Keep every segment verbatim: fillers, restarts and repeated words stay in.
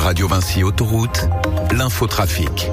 Radio Vinci Autoroute, l'infotrafic.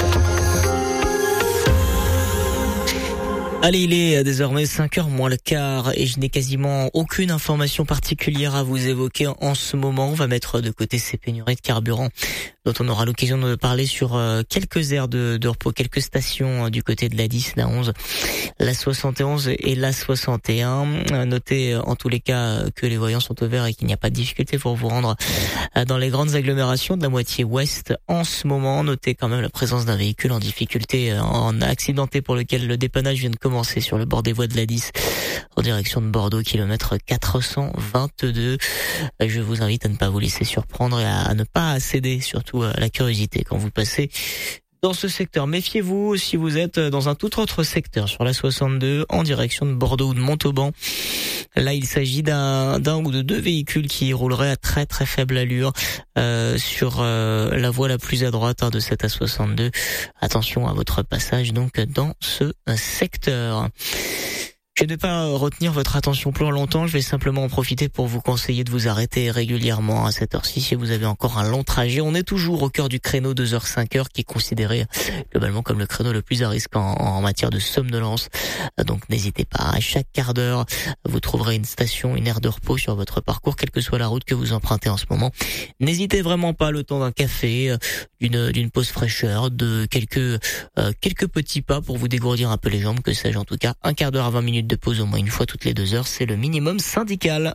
Allez, il est désormais cinq heures moins le quart et je n'ai quasiment aucune information particulière à vous évoquer en ce moment. On va mettre de côté ces pénuries de carburant dont on aura l'occasion de parler sur quelques aires de, de repos, quelques stations du côté de l'A dix, l'A onze, l'A soixante et onze et l'A soixante et un. Notez en tous les cas que les voyants sont au vert et qu'il n'y a pas de difficulté pour vous rendre dans les grandes agglomérations de la moitié ouest en ce moment. Notez quand même la présence d'un véhicule en difficulté, en accidenté pour lequel le dépannage vient de commencer sur le bord des voies de l'A dix en direction de Bordeaux, kilomètre quatre cent vingt-deux. Je vous invite à ne pas vous laisser surprendre et à ne pas céder surtout à la curiosité quand vous passez dans ce secteur. Méfiez-vous si vous êtes dans un tout autre secteur sur la soixante-deux en direction de Bordeaux ou de Montauban. Là, il s'agit d'un, d'un ou de deux véhicules qui rouleraient à très très faible allure euh, sur euh, la voie la plus à droite hein, de cette A soixante-deux. Attention à votre passage donc dans ce secteur. Je ne vais pas retenir votre attention plus longtemps, je vais simplement en profiter pour vous conseiller de vous arrêter régulièrement à cette heure-ci si vous avez encore un long trajet. On est toujours au cœur du créneau deux heures cinq heures qui est considéré globalement comme le créneau le plus à risque en, en matière de somnolence. Donc n'hésitez pas, à chaque quart d'heure, vous trouverez une station, une aire de repos sur votre parcours, quelle que soit la route que vous empruntez en ce moment. N'hésitez vraiment pas, le temps d'un café, d'une, d'une pause fraîcheur, de quelques, euh, quelques petits pas pour vous dégourdir un peu les jambes, que sais-je en tout cas, un quart d'heure à vingt minutes de pause au moins une fois toutes les deux heures, c'est le minimum syndical.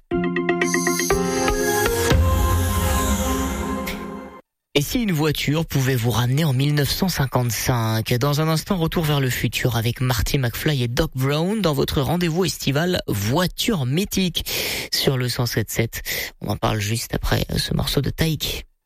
Et si une voiture pouvait vous ramener en mille neuf cent cinquante-cinq? Dans un instant, retour vers le futur avec Marty McFly et Doc Brown dans votre rendez-vous estival Voiture mythique sur le cent sept virgule sept. On en parle juste après ce morceau de Taïk.